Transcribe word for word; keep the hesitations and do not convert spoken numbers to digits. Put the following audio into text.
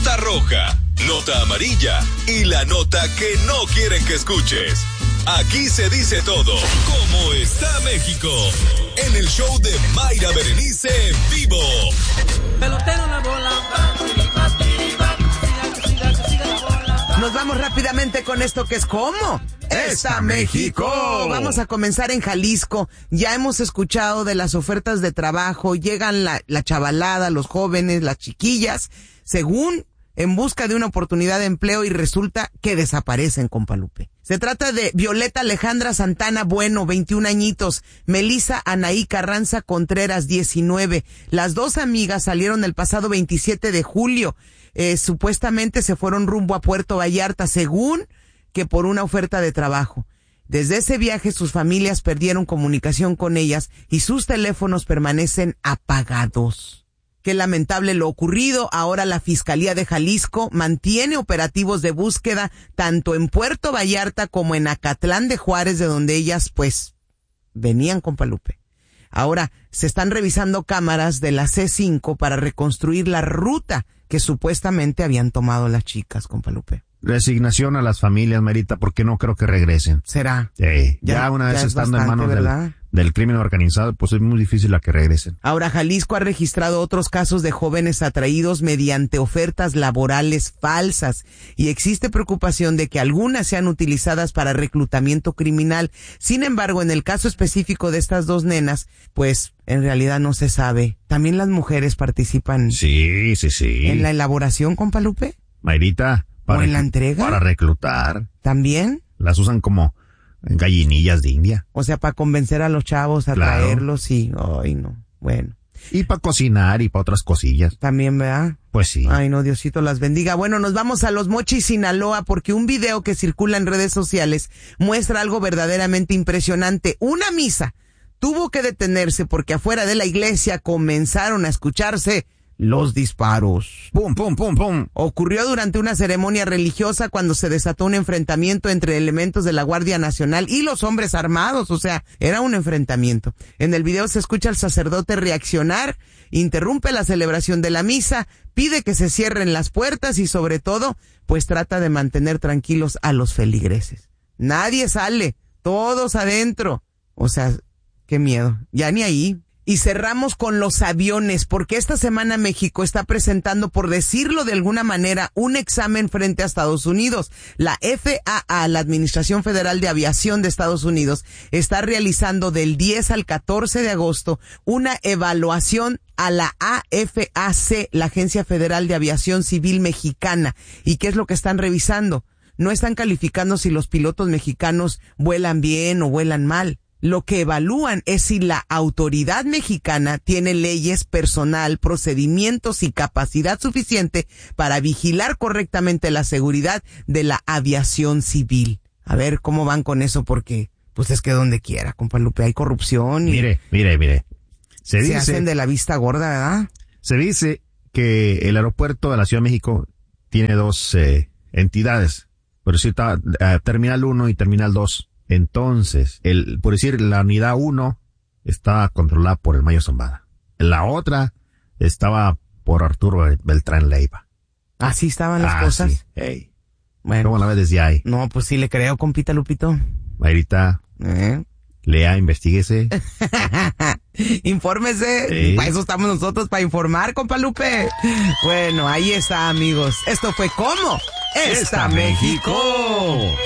nota roja, nota amarilla y la nota que no quieren que escuches. Aquí se dice todo. ¿Cómo está México? En el show de Mayra Berenice en vivo. Pelotero la bola. Nos vamos rápidamente con esto que es ¿cómo? ¡Está México! Vamos a comenzar en Jalisco. Ya hemos escuchado de las ofertas de trabajo. Llegan la, la chavalada, los jóvenes, las chiquillas, según en busca de una oportunidad de empleo y resulta que desaparecen, compa Lupe. Se trata de Violeta Alejandra Santana Bueno, veintiún añitos, Melissa Anaí Carranza Contreras, diecinueve. Las dos amigas salieron el pasado veintisiete de julio. Eh, supuestamente se fueron rumbo a Puerto Vallarta, según que por una oferta de trabajo. Desde ese viaje sus familias perdieron comunicación con ellas y sus teléfonos permanecen apagados. Qué lamentable lo ocurrido. Ahora la Fiscalía de Jalisco mantiene operativos de búsqueda tanto en Puerto Vallarta como en Acatlán de Juárez, de donde ellas, pues, venían, compa Lupe. Ahora se están revisando cámaras de la C cinco para reconstruir la ruta que supuestamente habían tomado las chicas, compa Lupe. Resignación a las familias, Marita, porque no creo que regresen. ¿Será? Sí, ya, ya una vez ya estando bastante, en manos del, del crimen organizado, pues es muy difícil a que regresen. Ahora, Jalisco ha registrado otros casos de jóvenes atraídos mediante ofertas laborales falsas y existe preocupación de que algunas sean utilizadas para reclutamiento criminal. Sin embargo, en el caso específico de estas dos nenas, pues en realidad no se sabe. ¿También las mujeres participan? Sí, sí, sí. ¿En la elaboración, compa Lupe? Mayrita, para ¿O en la entrega? Para reclutar. ¿También? Las usan como gallinillas de India. O sea, para convencer a los chavos, a Claro. traerlos y... Ay, no. Bueno. Y para cocinar y para otras cosillas. También, ¿verdad? Pues sí. Ay, no, Diosito las bendiga. Bueno, nos vamos a Los Mochis, Sinaloa, porque un video que circula en redes sociales muestra algo verdaderamente impresionante. Una misa tuvo que detenerse porque afuera de la iglesia comenzaron a escucharse los disparos. Pum, pum, pum, pum. Ocurrió durante una ceremonia religiosa cuando se desató un enfrentamiento entre elementos de la Guardia Nacional y los hombres armados, o sea, era un enfrentamiento. En el video se escucha al sacerdote reaccionar, interrumpe la celebración de la misa, pide que se cierren las puertas y sobre todo, pues trata de mantener tranquilos a los feligreses. Nadie sale, todos adentro. O sea, qué miedo, ya ni ahí. Y cerramos con los aviones, porque esta semana México está presentando, por decirlo de alguna manera, un examen frente a Estados Unidos. La F A A, la Administración Federal de Aviación de Estados Unidos, está realizando del diez al catorce de agosto una evaluación a la A F A C, la Agencia Federal de Aviación Civil Mexicana. ¿Y qué es lo que están revisando? No están calificando si los pilotos mexicanos vuelan bien o vuelan mal. Lo que evalúan es si la autoridad mexicana tiene leyes, personal, procedimientos y capacidad suficiente para vigilar correctamente la seguridad de la aviación civil. A ver cómo van con eso, porque pues es que donde quiera, compa Lupe, hay corrupción y Mire, mire, mire. Se se dice, hacen de la vista gorda, ¿verdad? se dice que el aeropuerto de la Ciudad de México tiene dos eh, entidades. Por decir, está, eh, Terminal uno y Terminal dos. Entonces, el, por decir, la unidad uno está controlada por el Mayo Zambada. La otra estaba por Arturo Beltrán Leiva. Así estaban las ah, cosas. Sí. Hey. Bueno, ¿Cómo la ves desde ahí? no, pues sí le creo, compita Lupito. Mayrita, ¿Eh? lea, investiguese. Infórmese, Sí. para eso estamos nosotros, para informar, compa Lupe. Bueno, ahí está, amigos. Esto fue ¿Cómo? ¡Está México!